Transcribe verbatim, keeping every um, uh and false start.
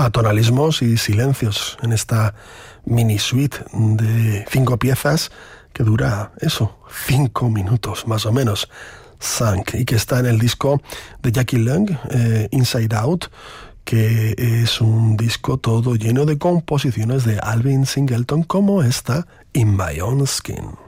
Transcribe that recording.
atonalismos y silencios en esta mini suite de cinco piezas que dura eso, cinco minutos más o menos, Sank, y que está en el disco de Jackie Leung, eh, Inside Out, que es un disco todo lleno de composiciones de Alvin Singleton, como esta In My Own Skin.